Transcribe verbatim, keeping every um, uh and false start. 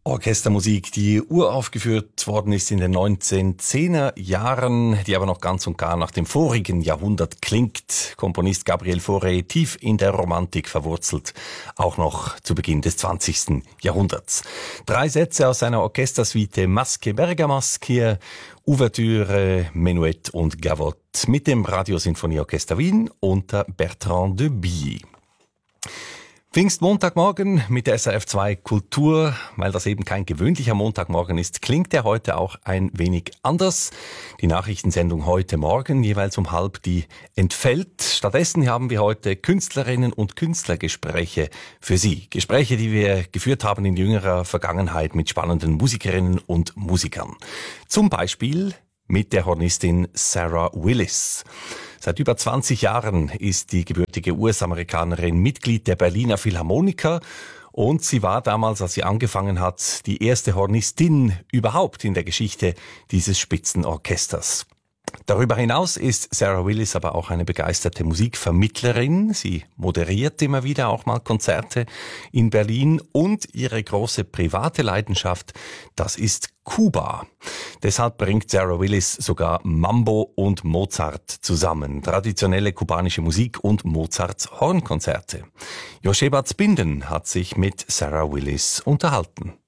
Orchestermusik, die uraufgeführt worden ist in den neunzehnhundertzehner Jahren, die aber noch ganz und gar nach dem vorigen Jahrhundert klingt. Komponist Gabriel Fauré, tief in der Romantik verwurzelt, auch noch zu Beginn des zwanzigsten Jahrhunderts. Drei Sätze aus seiner Orchestersuite Masque Bergamasque hier, Ouvertüre, Menuett und Gavotte mit dem Radiosinfonieorchester Wien unter Bertrand de Billy. Pfingstmontagmorgen mit der S R F zwei Kultur, weil das eben kein gewöhnlicher Montagmorgen ist, klingt er heute auch ein wenig anders. Die Nachrichtensendung heute Morgen, jeweils um halb, die entfällt. Stattdessen haben wir heute Künstlerinnen und Künstlergespräche für Sie. Gespräche, die wir geführt haben in jüngerer Vergangenheit mit spannenden Musikerinnen und Musikern. Zum Beispiel mit der Hornistin Sarah Willis. Seit über zwanzig Jahren ist die gebürtige U S-Amerikanerin Mitglied der Berliner Philharmoniker und sie war damals, als sie angefangen hat, die erste Hornistin überhaupt in der Geschichte dieses Spitzenorchesters. Darüber hinaus ist Sarah Willis aber auch eine begeisterte Musikvermittlerin. Sie moderiert immer wieder auch mal Konzerte in Berlin und ihre große private Leidenschaft, das ist Kuba. Deshalb bringt Sarah Willis sogar Mambo und Mozart zusammen. Traditionelle kubanische Musik und Mozarts Hornkonzerte. Josheba Zbinden hat sich mit Sarah Willis unterhalten.